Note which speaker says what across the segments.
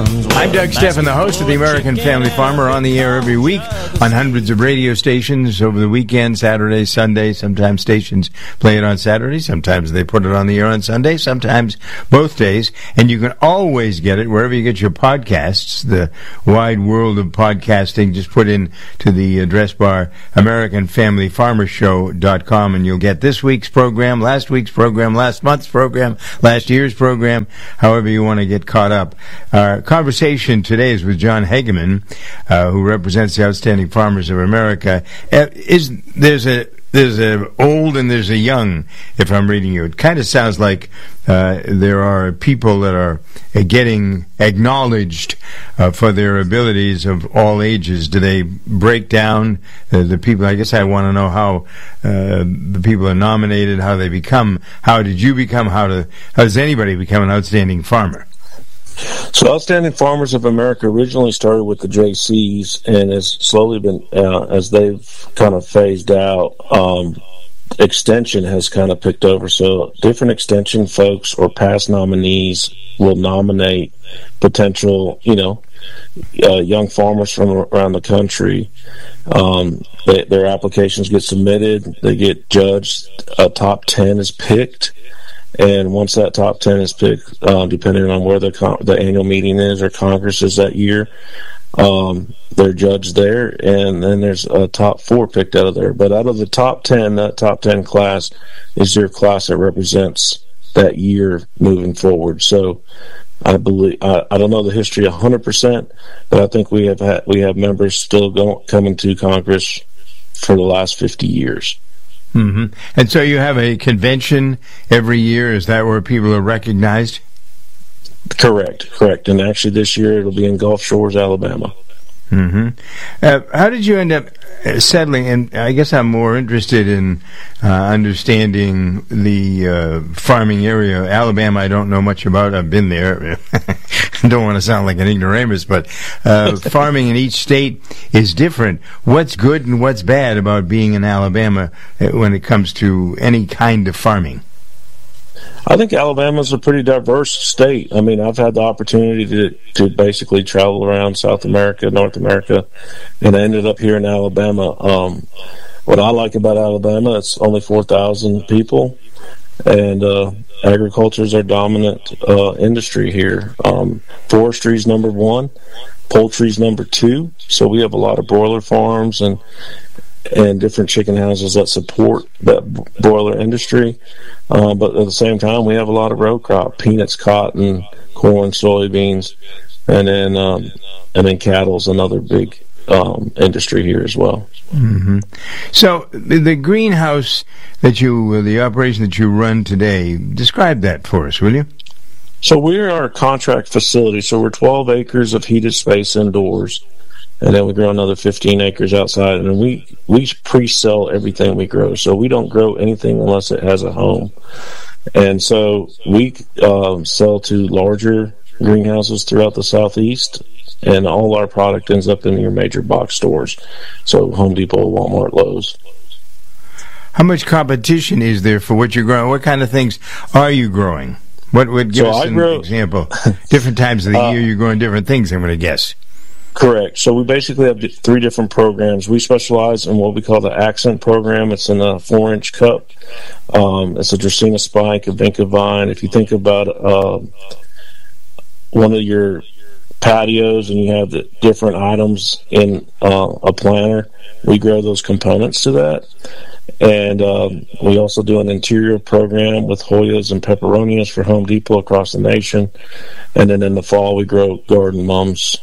Speaker 1: I'm Doug Steffen, the host of the American Family Farmer, on the air every week on hundreds of radio stations over the weekend, Saturday, Sunday. Sometimes stations play it on Saturday. Sometimes they put it on the air on Sunday. Sometimes both days. And you can always get it wherever you get your podcasts. The wide world of podcasting, just put in to the address bar AmericanFamilyFarmerShow.com, and you'll get this week's program, last week's program, last month's program, last year's program, however you want to get caught up. Our conversation today is with John Hageman, who represents the Outstanding Farmers of America. There's a old and there's a young, if I'm reading you. It kind of sounds like there are people that are getting acknowledged for their abilities of all ages. Do they break down the people? I guess I want to know how the people are nominated, how they become. How did you become? How does anybody become an outstanding farmer?
Speaker 2: So Outstanding Farmers of America originally started with the JCs, and has slowly been, as they've kind of phased out, Extension has kind of picked over. So different Extension folks or past nominees will nominate potential, young farmers from around the country. Their applications get submitted, they get judged, a top 10 is picked. And once that top 10 is picked, depending on where the annual meeting is or Congress is that year, they're judged there, and then there's a top 4 picked out of there. But out of the top 10, that top 10 class is your class that represents that year moving forward. So I believe, I don't know the history 100%, but I think we have members still coming to Congress for the last 50 years.
Speaker 1: Mm-hmm. And so you have a convention every year. Is that where people are recognized?
Speaker 2: Correct. And actually this year it'll be in Gulf Shores, Alabama.
Speaker 1: Mm-hmm. How did you end up settling? And I guess I'm more interested in understanding the farming area. Alabama, I don't know much about. I've been there. Don't want to sound like an ignoramus, but farming in each state is different. What's good and what's bad about being in Alabama when it comes to any kind of farming?
Speaker 2: I think Alabama's a pretty diverse state. I mean, I've had the opportunity to basically travel around South America, North America, and I ended up here in Alabama. What I like about Alabama, it's only 4,000 people, and agriculture is our dominant industry here. Forestry's number 1, poultry's number 2. So we have a lot of broiler farms and different chicken houses that support that broiler industry. But at the same time, we have a lot of row crop: peanuts, cotton, corn, soybeans, and then cattle's another big industry here as well.
Speaker 1: Mm-hmm. So the greenhouse the operation that you run today, describe that for us, will you?
Speaker 2: So we're our contract facility. So we're 12 acres of heated space indoors, and then we grow another 15 acres outside, and we pre-sell everything we grow. So we don't grow anything unless it has a home. And so we sell to larger greenhouses throughout the Southeast, and all our product ends up in your major box stores. So Home Depot, Walmart, Lowe's. How much competition is there for what you're growing? What kind of things are you growing? What would give us an example? Different times of the year you're growing different things, I'm going to guess. Correct. So we basically have 3 different programs. We specialize in what we call the Accent program. It's in a 4-inch cup. It's a Dracaena spike, a Vinca vine. If you think about one of your patios and you have the different items in a planter, we grow those components to that. And we also do an interior program with Hoyas and Peperonias for Home Depot across the nation. And then in the fall, we grow garden mums.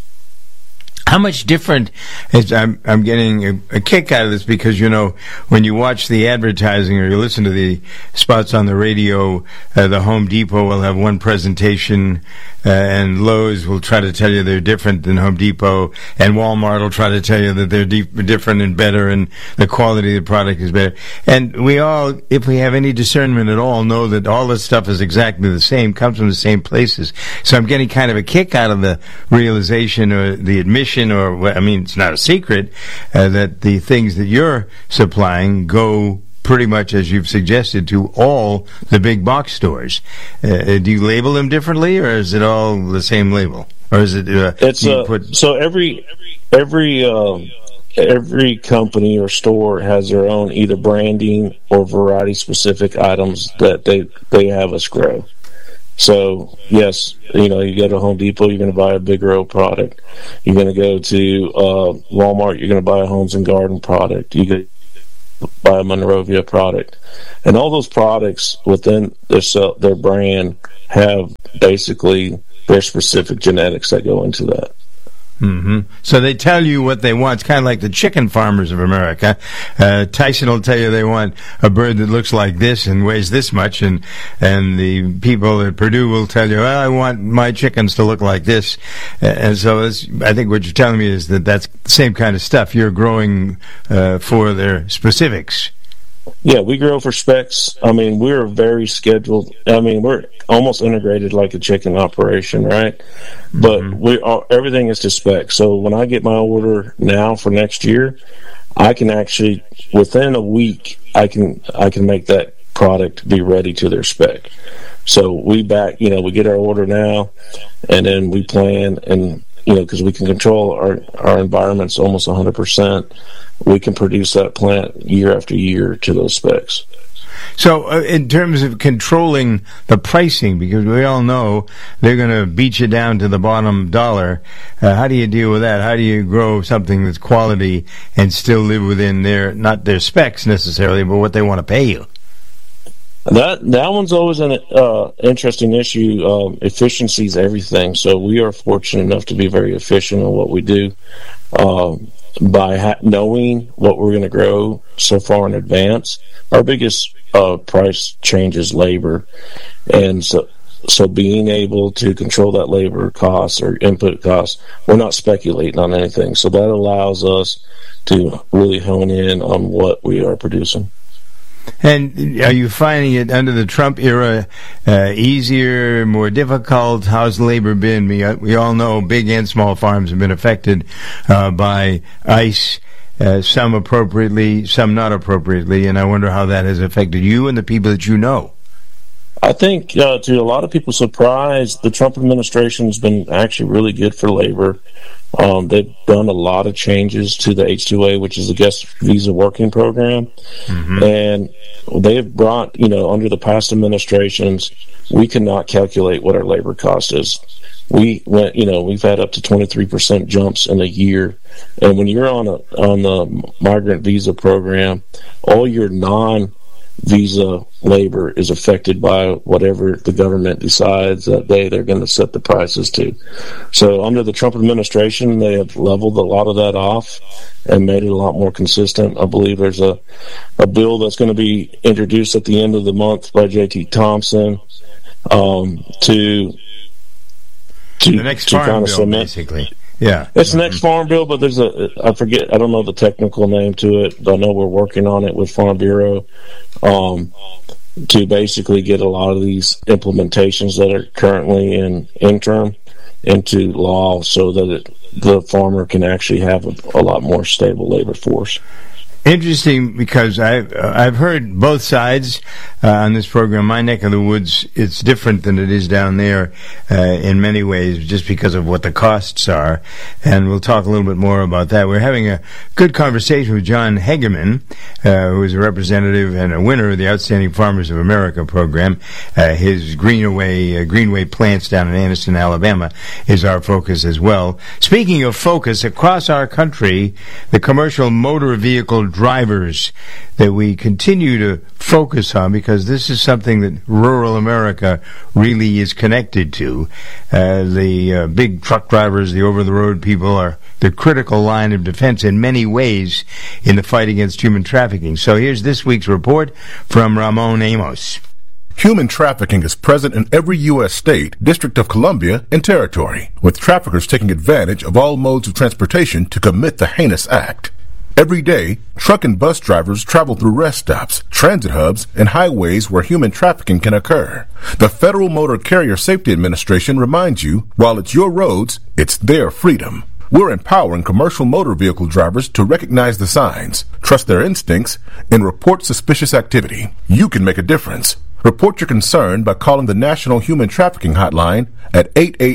Speaker 1: How much different is, I'm getting a kick out of this because, when you watch the advertising or you listen to the spots on the radio, the Home Depot will have one presentation and Lowe's will try to tell you they're different than Home Depot, and Walmart will try to tell you that they're different and better and the quality of the product is better. And we all, if we have any discernment at all, know that all this stuff is exactly the same, comes from the same places. So I'm getting kind of a kick out of the realization or the admission, it's not a secret, that the things that you're supplying go pretty much, as you've suggested, to all the big box stores. Do you label them differently, or is it all the same label? Or is it?
Speaker 2: So every company or store has their own either branding or variety specific items that they have us grow. So yes, you go to Home Depot, you're going to buy a Big Row product. You're going to go to Walmart, you're going to buy a Homes and Garden product. You could buy a Monrovia product, and all those products within their brand have basically their specific genetics that go into that.
Speaker 1: Mm-hmm. So they tell you what they want. It's kind of like the chicken farmers of America. Tyson will tell you they want a bird that looks like this and weighs this much, and the people at Purdue will tell you, well, I want my chickens to look like this. And so I think what you're telling me is that that's the same kind of stuff. You're growing for their specifics.
Speaker 2: Yeah, we grow for specs. I mean, we're very scheduled. I mean, we're almost integrated like a chicken operation, right? But everything is to spec. So when I get my order now for next year, I can actually, within a week, I can make that product be ready to their spec. So we get our order now, and then we plan, and because we can control our environments almost 100%, we can produce that plant year after year to those specs.
Speaker 1: So in terms of controlling the pricing, because we all know they're going to beat you down to the bottom dollar, how do you deal with that? How do you grow something that's quality and still live within not their specs necessarily, but what they want to pay you?
Speaker 2: That one's always an interesting issue. Efficiency is everything. So we are fortunate enough to be very efficient in what we do. By knowing what we're going to grow so far in advance, our biggest price change is labor. And so being able to control that labor cost or input cost, we're not speculating on anything. So that allows us to really hone in on what we are producing.
Speaker 1: And are you finding it under the Trump era easier, more difficult? How's labor been? We all know big and small farms have been affected by ICE, some appropriately, some not appropriately, and I wonder how that has affected you and the people that you know.
Speaker 2: I think, to a lot of people's surprise, the Trump administration has been actually really good for labor. They've done a lot of changes to the H-2A, which is the guest visa working program. Mm-hmm. And they've brought, under the past administrations, we cannot calculate what our labor cost is. We've had up to 23% jumps in a year. And when you're on the migrant visa program, all your non-visa labor is affected by whatever the government decides that they're going to set the prices to. So under the Trump administration, they have leveled a lot of that off and made it a lot more consistent. I believe there's a bill that's going to be introduced at the end of the month by J.T. Thompson to
Speaker 1: the next farm bill, basically. Yeah,
Speaker 2: it's the next farm bill, but there's I don't know the technical name to it, but I know we're working on it with Farm Bureau to basically get a lot of these implementations that are currently in interim into law so that the farmer can actually have a lot more stable labor force.
Speaker 1: Interesting, because I've heard both sides on this program. My neck of the woods, it's different than it is down there in many ways, just because of what the costs are. And we'll talk a little bit more about that. We're having a good conversation with John Hegeman, who is a representative and a winner of the Outstanding Farmers of America program. His Greenway plants down in Anniston, Alabama, is our focus as well. Speaking of focus, across our country, the commercial motor vehicle drivers that we continue to focus on, because this is something that rural America really is connected to. The big truck drivers, the over-the-road people, are the critical line of defense in many ways in the fight against human trafficking. So here's this week's report from Ramon Amos.
Speaker 3: Human trafficking is present in every U.S. state, District of Columbia, and territory, with traffickers taking advantage of all modes of transportation to commit the heinous act. Every day, truck and bus drivers travel through rest stops, transit hubs, and highways where human trafficking can occur. The Federal Motor Carrier Safety Administration reminds you, while it's your roads, it's their freedom. We're empowering commercial motor vehicle drivers to recognize the signs, trust their instincts, and report suspicious activity. You can make a difference. Report your concern by calling the National Human Trafficking Hotline at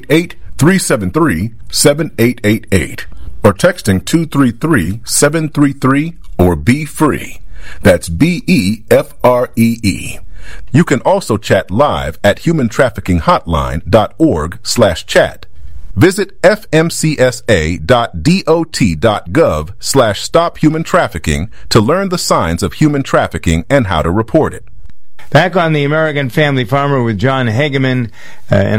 Speaker 3: 888-373-7888 or texting 233-733 or Be Free. That's BEFREE. You can also chat live at humantraffickinghotline.org/chat. Visit fmcsa.dot.gov/stop-human-trafficking to learn the signs of human trafficking and how to report it.
Speaker 1: Back on the American Family Farmer with John Hageman,